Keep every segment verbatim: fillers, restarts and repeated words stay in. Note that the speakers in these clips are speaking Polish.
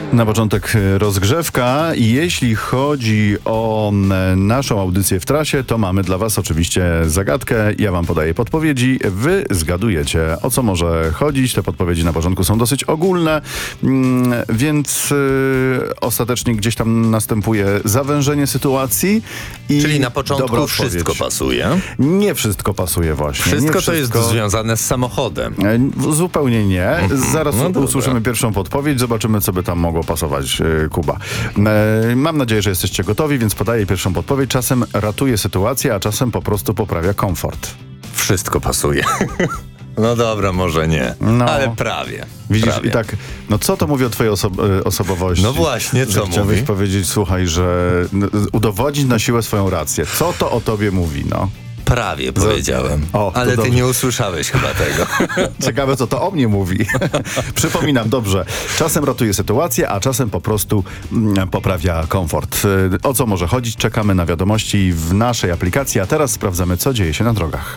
Na początek rozgrzewka. Jeśli chodzi o naszą audycję w trasie, to mamy dla was oczywiście zagadkę. Ja wam podaję podpowiedzi. Wy zgadujecie, o co może chodzić. Te podpowiedzi na początku są dosyć ogólne, więc yy, ostatecznie gdzieś tam następuje zawężenie sytuacji. I Czyli na początku wszystko odpowiedź. pasuje? Nie wszystko pasuje właśnie. Wszystko, Nie to wszystko jest związane z samochodem. E, Zupełnie nie. Zaraz No usłyszymy pierwszą podpowiedź, zobaczymy, co by tam mogło pasować, e, Kuba. E, mam nadzieję, że jesteście gotowi, więc podaję pierwszą podpowiedź. Czasem ratuje sytuację, a czasem po prostu poprawia komfort. Wszystko pasuje. No dobra, może nie, No. ale prawie. Widzisz, prawie. i tak, no co to mówi o twojej oso- e, osobowości? No właśnie, że co chciałbyś mówi? powiedzieć, słuchaj, że n- udowodnić na siłę swoją rację. Co to o tobie mówi, no? Prawie powiedziałem, O, to ale ty dobrze. nie usłyszałeś chyba tego. Ciekawe, co to o mnie mówi. Przypominam, dobrze. Czasem ratuje sytuację, a czasem po prostu mm, poprawia komfort. Y, O co może chodzić? Czekamy na wiadomości w naszej aplikacji, a teraz sprawdzamy, co dzieje się na drogach.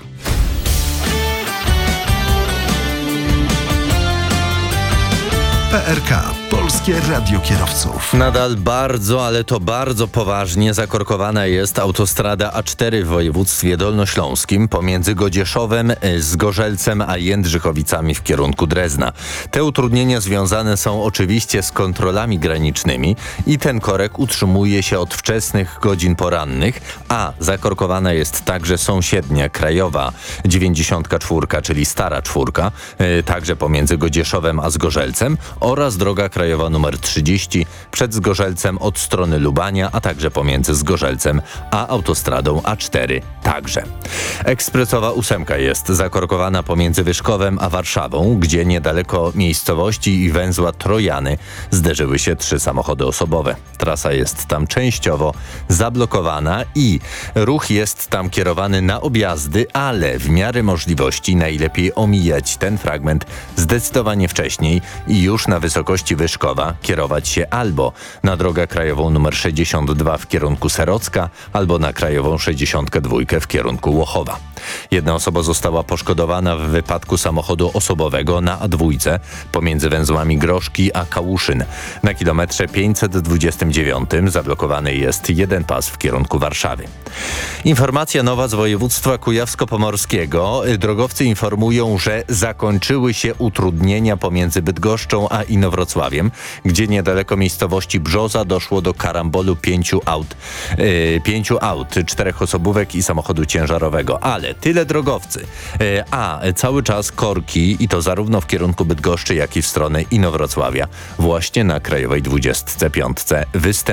P R K. Polskie Radio Kierowców. Nadal bardzo, ale to bardzo poważnie zakorkowana jest autostrada A cztery w województwie dolnośląskim pomiędzy Godzieszowem, Zgorzelcem a Jędrzychowicami w kierunku Drezna. Te utrudnienia związane są oczywiście z kontrolami granicznymi i ten korek utrzymuje się od wczesnych godzin porannych, a zakorkowana jest także sąsiednia krajowa dziewięćdziesiątka cztery, czyli Stara Czwórka, yy, także pomiędzy Godzieszowem a Zgorzelcem oraz droga krajowa numer trzydzieści przed Zgorzelcem od strony Lubania, a także pomiędzy Zgorzelcem a autostradą A cztery także. Ekspresowa ósemka jest zakorkowana pomiędzy Wyszkowem a Warszawą, gdzie niedaleko miejscowości i węzła Trojany zderzyły się trzy samochody osobowe. Trasa jest tam częściowo zablokowana i ruch jest tam kierowany na objazdy, ale w miarę możliwości najlepiej omijać ten fragment zdecydowanie wcześniej i już na wysokości Wyszkowa kierować się albo na drogę krajową numer sześćdziesiąt dwa w kierunku Serocka, albo na krajową sześćdziesiąt dwa w kierunku Łochowa. Jedna osoba została poszkodowana w wypadku samochodu osobowego na A dwa pomiędzy węzłami Groszki a Kałuszyn. Na kilometrze pięćset dwudziestym dziewiątym zablokowany jest jeden pas w kierunku Warszawy. Informacja nowa z województwa kujawsko-pomorskiego. Drogowcy informują, że zakończyły się utrudnienia pomiędzy Bydgoszczą a Inowrocławiem, gdzie niedaleko miejscowości Brzoza doszło do karambolu pięciu aut, yy, pięciu aut, czterech osobówek i samochodu ciężarowego. Ale tyle drogowcy, yy, a cały czas korki, i to zarówno w kierunku Bydgoszczy, jak i w stronę Inowrocławia, właśnie na krajowej dwudziestce piątce występują.